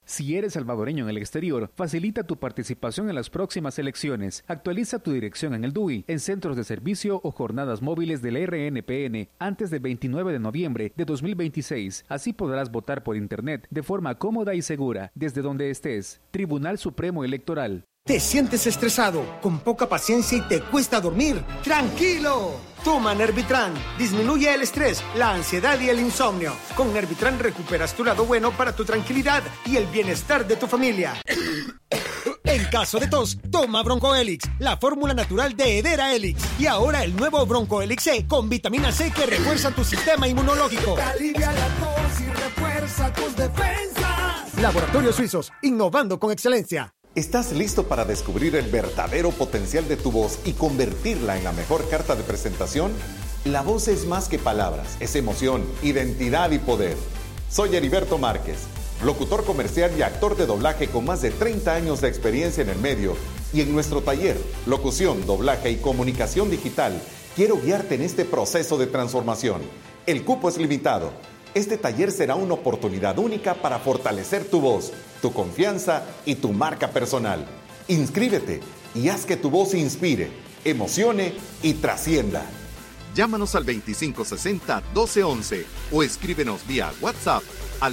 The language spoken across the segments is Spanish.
Si eres salvadoreño en el exterior, facilita tu participación en las próximas elecciones. Actualiza tu dirección en el DUI, en centros de servicio o jornadas móviles del RNPN antes del 29 de noviembre de 2026. Así podrás votar por Internet de forma cómoda y segura, desde donde estés. Tribunal Supremo Electoral. ¿Te sientes estresado, con poca paciencia y te cuesta dormir? ¡Tranquilo! Toma Nervitran. Disminuye el estrés, la ansiedad y el insomnio. Con Nervitran recuperas tu lado bueno para tu tranquilidad y el bienestar de tu familia. En caso de tos, toma Broncoelix, la fórmula natural de Hedera Helix. Y ahora el nuevo Broncoelix C con vitamina C que refuerza tu sistema inmunológico. Te alivia la tos y refuerza tus defensas. Laboratorios Suizos, innovando con excelencia. ¿Estás listo para descubrir el verdadero potencial de tu voz y convertirla en la mejor carta de presentación? La voz es más que palabras, es emoción, identidad y poder. Soy Heriberto Márquez, locutor comercial y actor de doblaje con más de 30 años de experiencia en el medio. Y en nuestro taller, Locución, Doblaje y Comunicación Digital, quiero guiarte en este proceso de transformación. El cupo es limitado. Este taller será una oportunidad única para fortalecer tu voz, tu confianza y tu marca personal. Inscríbete y haz que tu voz inspire, emocione y trascienda. Llámanos al 2560-1211 o escríbenos vía WhatsApp al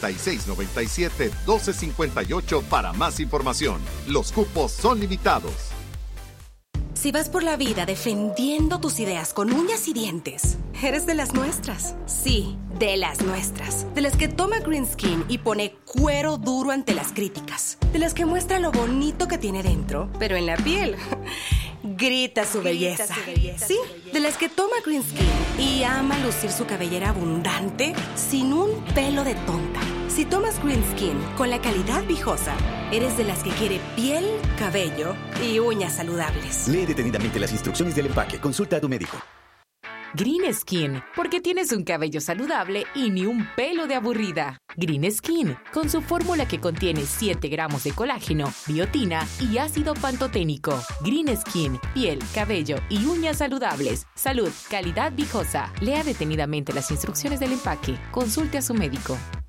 7697-1258 para más información. Los cupos son limitados. Si vas por la vida defendiendo tus ideas con uñas y dientes, eres de las nuestras. Sí, de las nuestras. De las que toma Green Skin y pone cuero duro ante las críticas. De las que muestra lo bonito que tiene dentro, pero en la piel grita su belleza. Sí, de las que toma Green Skin y ama lucir su cabellera abundante sin un pelo de tonta. Si tomas Green Skin con la calidad Viejosa, eres de las que quiere piel, cabello y uñas saludables. Lee detenidamente las instrucciones del empaque. Consulta a tu médico. Green Skin, porque tienes un cabello saludable y ni un pelo de aburrida. Green Skin, con su fórmula que contiene 7 gramos de colágeno, biotina y ácido pantoténico. Green Skin, piel, cabello y uñas saludables. Salud, calidad Viejosa. Lea detenidamente las instrucciones del empaque. Consulte a su médico.